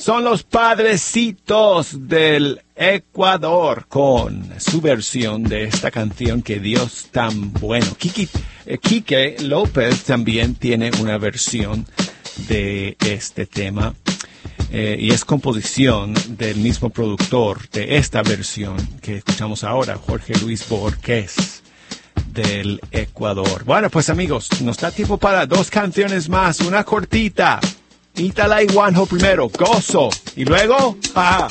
Son los Padrecitos del Ecuador con su versión de esta canción Que Dios tan bueno. Quique López también tiene una versión de este tema y es composición del mismo productor de esta versión que escuchamos ahora, Jorge Luis Borges del Ecuador. Bueno, pues amigos, nos da tiempo para 2 canciones más, una cortita. Ítala y Juanjo primero, Gozo, y luego, ¡ah!